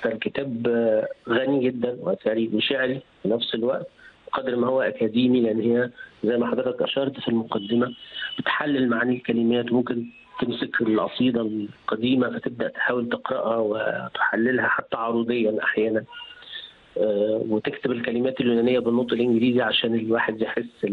فالكتاب غني جدا وأثري وشعري في نفس الوقت قدر ما هو أكاديمي، لأن هي زي ما حضرتك أشرت في المقدمة بتحلل معاني الكلمات، وممكن تمسك القصيدة القديمة فتبدأ تحاول تقرأها وتحللها حتى عروضيا أحيانا، وتكتب الكلمات اليونانية بالنطق الإنجليزي عشان الواحد يحس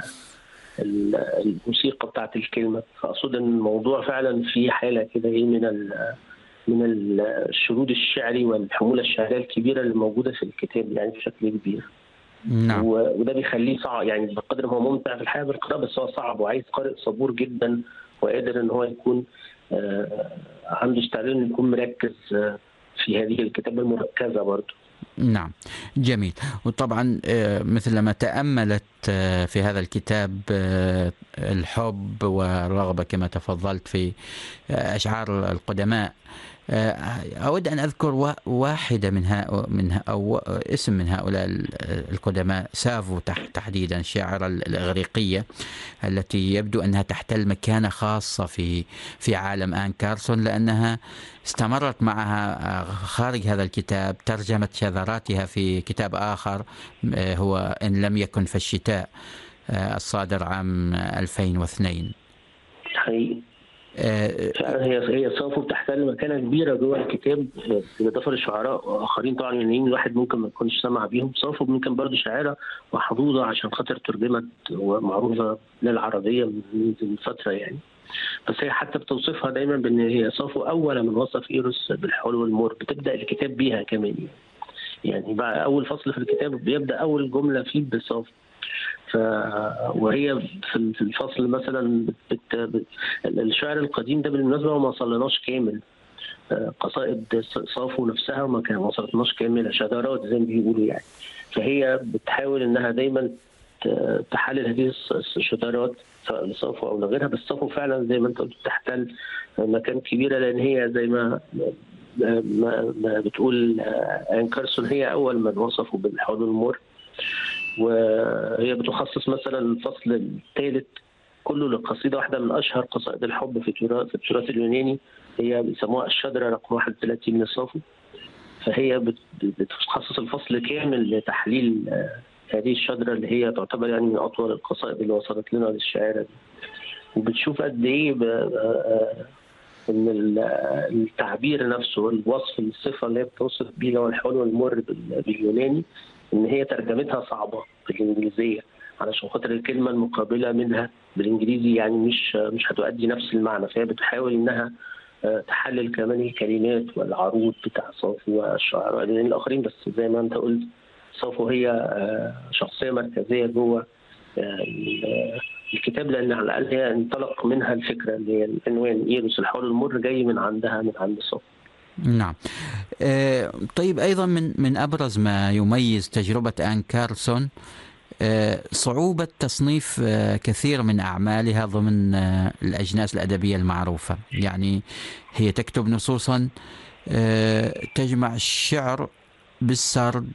الموسيقى بتاعت الكلمة. فأقصد أن الموضوع فعلا في حالة كده من الشرود الشعري والحمولة الشعرية الكبيرة اللي موجودة في الكتاب يعني بشكل كبير. نعم. وده بيخليه صعب يعني بقدر ما هو ممتع في الحياة بالقراءة، بس هو صعب وعايز قارئ صبور جدا وقادر ان هو يكون عنده استعداد انه يكون مركز في هذه الكتابة المركزة برضه. نعم، جميل. وطبعا مثل ما تأملت في هذا الكتاب الحب والرغبة كما تفضلت في أشعار القدماء، أود أن أذكر واحدة أو اسم من هؤلاء القدماء، سافو تحديدا، الشاعرة الإغريقية التي يبدو أنها تحتل مكانة خاصة في عالم آن كارسون، لأنها استمرت معها خارج هذا الكتاب، ترجمت شذراتها في كتاب آخر هو إن لم يكن في الشتاء الصادر عام 2002. حقيقي هي صافو بتحتل مكانة كبيرة جوه الكتاب بالإضافة لشعراء آخرين طبعا يونانيين الواحد ممكن ما يكونش سمع بيهم. صافو ممكن برضه شاعرة محظوظة عشان خاطر ترجمت ومعروفة للعربية من فترة يعني، بس هي حتى بتوصفها دايما بأن هي صافو أول من وصف إيروس بالحلو والمر، بتبدأ الكتاب بيها كمان يعني بقى أول فصل في الكتاب بيبدأ أول جملة فيه بصافو. وهي في الفصل مثلا الشعر القديم ده بالمناسبة ما وصلناش كامل، قصائد صافو نفسها ما وصلتناش كاملة، شذرات زي ما بيقولوا يعني. فهي بتحاول انها دايما تحلل هذه الشذرات سواء لصافو او لغيرها، بس صافو فعلا زي ما انت قلت تحتل مكان كبيرة، لان هي زي ما بتقول آن كارسون هي اول من وصفوا بالحلو والمر. وهي بتخصص مثلا الفصل الثالث كله لقصيدة واحدة من أشهر قصائد الحب في التراث اليوناني، هي بيسموها الشذرة رقم 31 من صافو. فهي بتخصص الفصل كامل لتحليل هذه الشذرة اللي هي تعتبر يعني من أطول القصائد اللي وصلت لنا للشاعرة دي. وبتشوف قد إيه إن التعبير نفسه والوصف الصفة اللي هي بتوصف بيه هو الحلو والمر باليوناني، ان هي ترجمتها صعبه بالانجليزيه علشان خاطر الكلمه المقابله منها بالانجليزي يعني مش هتؤدي نفس المعنى، فهي بتحاول انها تحلل كمان الكلمات والعروض بتاع صافو والشعراء الاخرين. بس زي ما انت قلت صافو هي شخصيه مركزيه جوه الكتاب، لان على الاقل هي انطلق منها الفكره اللي هي العنوان ايروس الحلو والمر جاي من عند صافو. نعم. طيب أيضا من أبرز ما يميز تجربة آن كارسون صعوبة تصنيف كثير من أعمالها ضمن الأجناس الأدبية المعروفة. يعني هي تكتب نصوصا تجمع الشعر بالسرد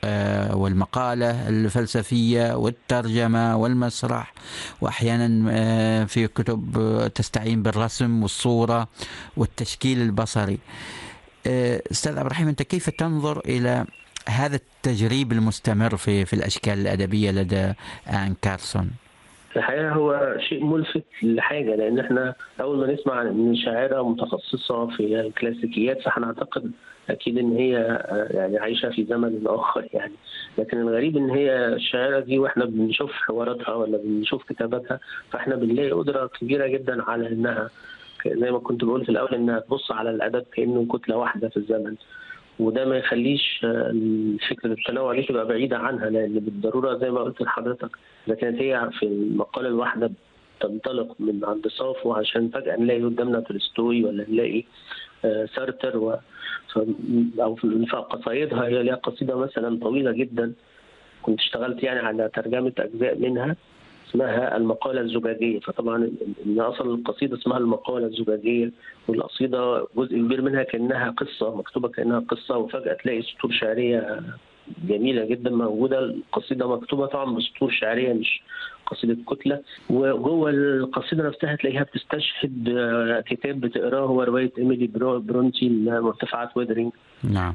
والمقالة الفلسفية والترجمة والمسرح، وأحيانا في كتب تستعين بالرسم والصورة والتشكيل البصري. أستاذ عبد الرحيم، أنت كيف تنظر إلى هذا التجريب المستمر في الأشكال الأدبية لدى آن كارسون؟ الحقيقة هو شيء ملفت لحاجة، لأن احنا أول ما نسمع عن شاعرة متخصصة في الكلاسيكيات فهنعتقد أكيد إن هي يعني عايشة في زمن آخر يعني، لكن الغريب إن هي الشاعرة دي وإحنا بنشوف حواراتها ولا بنشوف كتاباتها فإحنا بنلاقي قدرة كبيرة جدا على إنها زي ما كنت بقول في الأول إنها تبص على الأدب كأنه كتلة واحدة في الزمن، وده ما يخليش فكرة التنوع دي تبقى بعيدة عنها، لأن بالضرورة زي ما قلت لحضرتك إذا كانت هي في المقالة الواحدة تنطلق من عند صافو عشان فجأة نلاقي قدامنا تولستوي ولا نلاقي سارتر أو في قصايدها هي ليها قصيدة مثلا طويلة جدا كنت اشتغلت يعني على ترجمة أجزاء منها اسمها المقالة الزجاجية، فطبعا إن أصل القصيدة اسمها المقالة الزجاجية، والقصيدة جزء كبير منها كأنها قصة مكتوبة كأنها قصة، وفجأة تلاقي سطور شعرية جميلة جدا موجودة. القصيدة مكتوبة طبعا بسطور شعرية مش قصيدة كتلة، وجوه القصيدة نفسها تلاقيها بتستشهد كتاب بتقراه هو رواية إيميلي برونتي مرتفعات ويدرينج. نعم.